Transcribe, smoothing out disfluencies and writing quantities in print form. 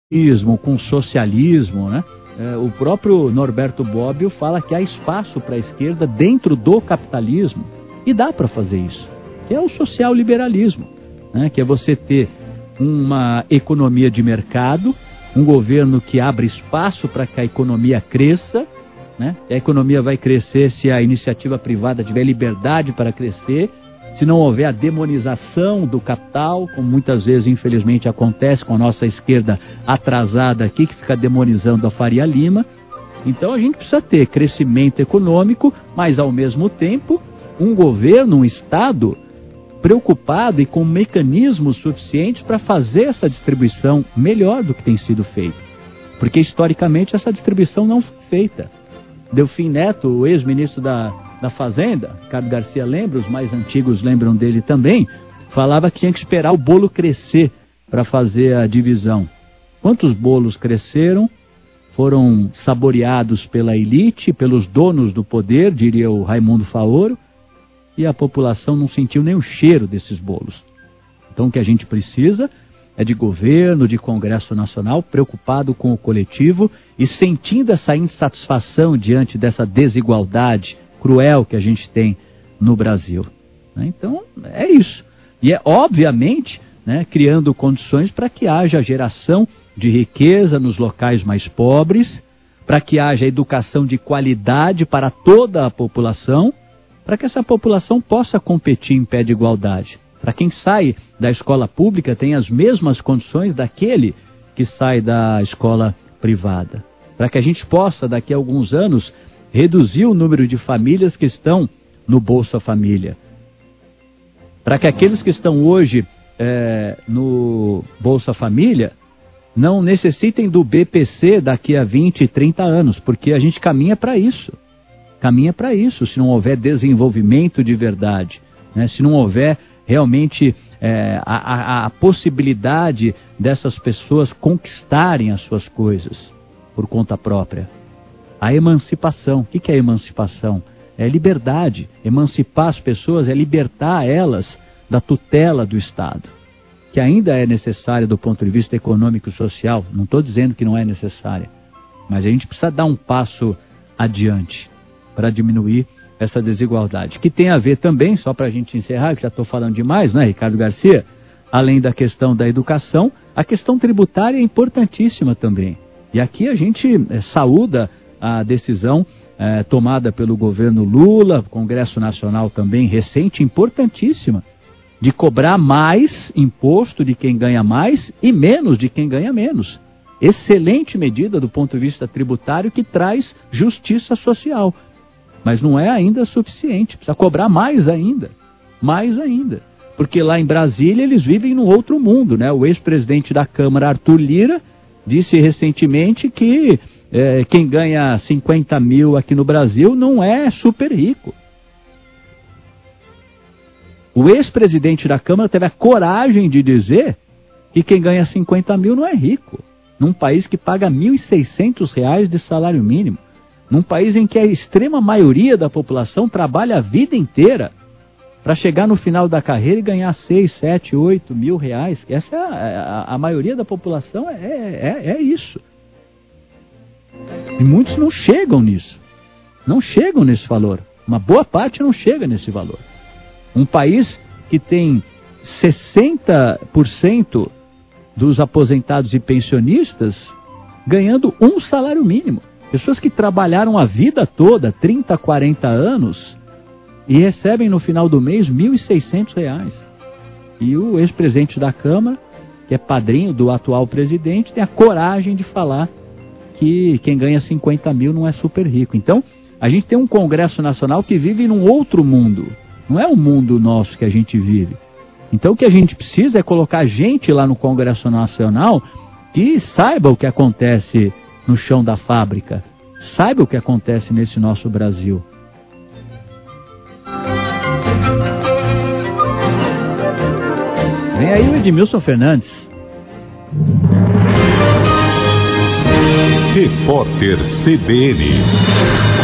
com socialismo, né? O próprio Norberto Bobbio fala que há espaço para a esquerda dentro do capitalismo, e dá para fazer isso, que é o social-liberalismo, né? Que é você ter uma economia de mercado, um governo que abre espaço para que a economia cresça, né? A economia vai crescer se a iniciativa privada tiver liberdade para crescer, se não houver a demonização do capital, como muitas vezes, infelizmente, acontece com a nossa esquerda atrasada aqui, que fica demonizando a Faria Lima. Então a gente precisa ter crescimento econômico, mas ao mesmo tempo um governo, um Estado preocupado e com mecanismos suficientes para fazer essa distribuição melhor do que tem sido feito. Porque historicamente essa distribuição não foi feita. Delfim Neto, o ex-ministro da Fazenda, Ricardo Garcia lembra, os mais antigos lembram dele também, falava que tinha que esperar o bolo crescer para fazer a divisão. Quantos bolos cresceram, foram saboreados pela elite, pelos donos do poder, diria o Raimundo Faoro, e a população não sentiu nem o cheiro desses bolos. Então o que a gente precisa é de governo, de Congresso Nacional, preocupado com o coletivo e sentindo essa insatisfação diante dessa desigualdade cruel que a gente tem no Brasil. Então, é isso. E é, obviamente, né, criando condições para que haja geração de riqueza nos locais mais pobres, para que haja educação de qualidade para toda a população, para que essa população possa competir em pé de igualdade. Para quem sai da escola pública tem as mesmas condições daquele que sai da escola privada. Para que a gente possa, daqui a alguns anos, reduzir o número de famílias que estão no Bolsa Família. Para que aqueles que estão hoje no Bolsa Família não necessitem do BPC daqui a 20, 30 anos, porque a gente caminha para isso. Caminha para isso, se não houver desenvolvimento de verdade, né? Se não houver realmente a possibilidade dessas pessoas conquistarem as suas coisas por conta própria. A emancipação. O que é emancipação? É liberdade. Emancipar as pessoas é libertar elas da tutela do Estado, que ainda é necessária do ponto de vista econômico e social. Não estou dizendo que não é necessária, mas a gente precisa dar um passo adiante para diminuir essa desigualdade, que tem a ver também, só para a gente encerrar, que já estou falando demais, né, Ricardo Garcia? Além da questão da educação, a questão tributária é importantíssima também. E aqui a gente saúda a decisão tomada pelo governo Lula, Congresso Nacional também recente, importantíssima, de cobrar mais imposto de quem ganha mais e menos de quem ganha menos. Excelente medida do ponto de vista tributário que traz justiça social. Mas não é ainda suficiente, precisa cobrar mais ainda, porque lá em Brasília eles vivem num outro mundo, né? O ex-presidente da Câmara, Arthur Lira, disse recentemente que quem ganha 50 mil aqui no Brasil não é super rico. O ex-presidente da Câmara teve a coragem de dizer que quem ganha 50 mil não é rico, num país que paga R$ 1.600 de salário mínimo. Num país em que a extrema maioria da população trabalha a vida inteira para chegar no final da carreira e ganhar 6, 7, 8 mil reais. Essa é a maioria da população, é isso. E muitos não chegam nisso. Não chegam nesse valor. Uma boa parte não chega nesse valor. Um país que tem 60% dos aposentados e pensionistas ganhando um salário mínimo. Pessoas que trabalharam a vida toda, 30, 40 anos, e recebem no final do mês R$ 1.600. E o ex-presidente da Câmara, que é padrinho do atual presidente, tem a coragem de falar que quem ganha 50 mil não é super rico. Então, a gente tem um Congresso Nacional que vive num outro mundo. Não é o mundo nosso que a gente vive. Então, o que a gente precisa é colocar gente lá no Congresso Nacional que saiba o que acontece no chão da fábrica. Saiba o que acontece nesse nosso Brasil. Vem aí o Edmilson Fernandes. Repórter CBN.